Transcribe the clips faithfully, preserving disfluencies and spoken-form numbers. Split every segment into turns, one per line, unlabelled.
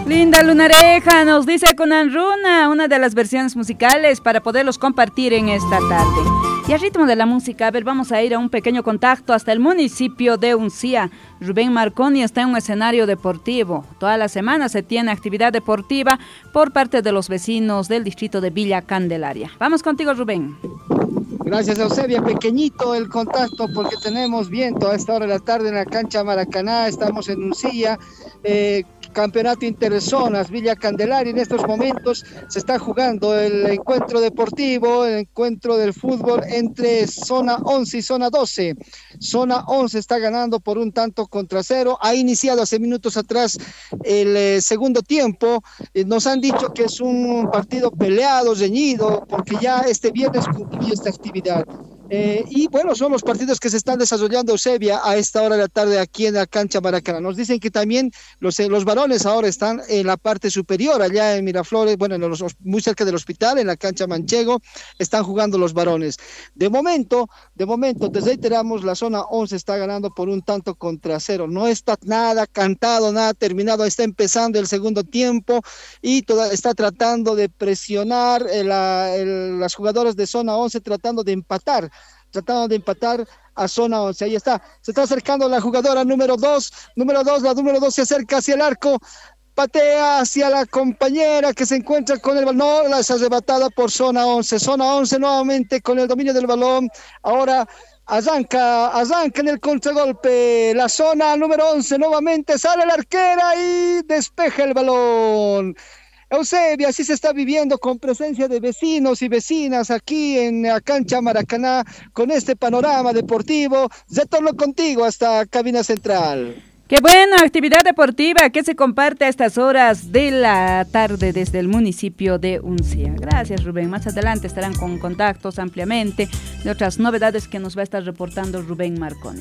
Linda Lunareja, nos dice Conan Runa, una de las versiones musicales para poderlos compartir en esta tarde. Y al ritmo de la música, a ver, vamos a ir a un pequeño contacto hasta el municipio de Uncía. Rubén Marconi está en un escenario deportivo. Toda la semana se tiene actividad deportiva por parte de los vecinos del distrito de Villa Candelaria. Vamos contigo, Rubén.
Gracias, Eusebia. Pequeñito el contacto porque tenemos viento a esta hora de la tarde en la cancha Maracaná. Estamos en Uncía. Eh, Campeonato Interzonas Villa Candelaria. En estos momentos se está jugando el encuentro deportivo, el encuentro del fútbol entre zona once y zona doce. Zona once está ganando por un tanto contra cero. Ha iniciado hace minutos atrás el eh, segundo tiempo. Eh, nos han dicho que es un partido peleado, reñido, porque ya este viernes concluye esta actividad. Eh, y bueno, son los partidos que se están desarrollando, Eusebia, a esta hora de la tarde aquí en la cancha Maracaná. Nos dicen que también los, eh, los varones ahora están en la parte superior, allá en Miraflores, bueno, en los, muy cerca del hospital, en la cancha Manchego, están jugando los varones. De momento, de momento, te reiteramos, la zona once está ganando por un tanto contra cero. No está nada cantado, nada terminado, está empezando el segundo tiempo y toda, está tratando de presionar eh, la, el, las jugadoras de zona once, tratando de empatar. Tratando de empatar a zona once, ahí está, se está acercando la jugadora número dos, número dos, la número dos se acerca hacia el arco, patea hacia la compañera que se encuentra con el balón, no, la es arrebatada por zona once, zona once nuevamente con el dominio del balón, ahora arranca, arranca en el contragolpe, la zona número once, nuevamente sale la arquera y despeja el balón. Eusebia, así se está viviendo con presencia de vecinos y vecinas aquí en la cancha Maracaná con este panorama deportivo. Retorno contigo hasta cabina central.
Qué buena actividad deportiva que se comparte a estas horas de la tarde desde el municipio de Uncía. Gracias, Rubén. Más adelante estarán con contactos ampliamente de otras novedades que nos va a estar reportando Rubén Marconi.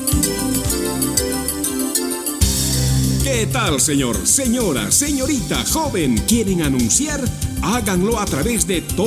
¿Qué tal, señor, señora, señorita, joven? ¿Quieren anunciar? Háganlo a través de todo